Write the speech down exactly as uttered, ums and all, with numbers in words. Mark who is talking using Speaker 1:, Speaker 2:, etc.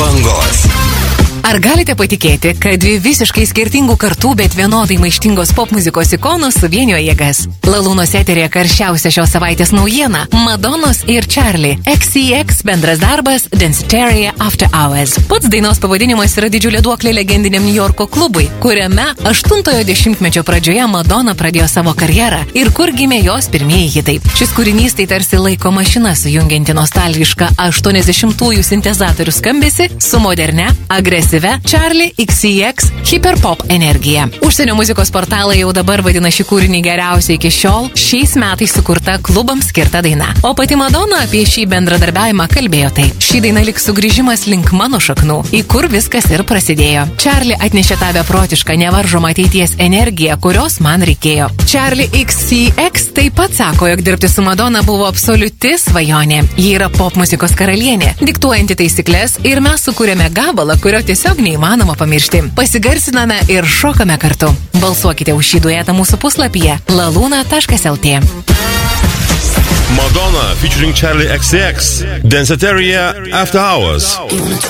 Speaker 1: bangos.
Speaker 2: Ar galite patikėti, kad dvi visiškai skirtingų kartų, bet vienodai maištingos popmuzikos ikonos suvienijo jėgas? Lalūnos eterėje karščiausia šios savaitės naujiena – Madonos ir Charlie X C X bendras darbas Danceteria After Hours. Pats dainos pavadinimas yra didžiulė duoklė legendiniam New Yorko klubui, kuriame aštuntojo dešimtmečio pradžioje Madonna pradėjo savo karjerą ir kur gimė jos pirmieji hitai. Šis kūrinys tai tarsi laiko mašina sujungianti nostalgišką aštuoniasdešimtųjų sintezatorių skambesį su moderne, agresyvia Charlie X C X hiperpop energija. Užsienio muzikos portalai jau dabar vadina šį kūrinį geriausiai iki šiol šiais metais sukurta klubams skirta daina. O pati Madonna apie šį bendradarbiavimą kalbėjo taip. Šį dainą lyg sugrįžimas link mano šaknų, į kur viskas ir prasidėjo. Charlie atnešė tą beprotišką nevaržomą ateities energiją, kurios man reikėjo. Charlie X C X taip pat sako, jog dirbti su Madonna buvo absoliuti svajonė. Ji yra pop muzikos karalienė, diktuojanti taisyklės ir mes sukūrėme gabalą, kurio tiesiog neįmanoma pamiršti. Pasigarsiname ir šokame kartu. Balsuokite už šį duetą mūsų puslapyje laluna taškas el tė.
Speaker 3: Madonna featuring Charlie X C X, Danceteria After Hours.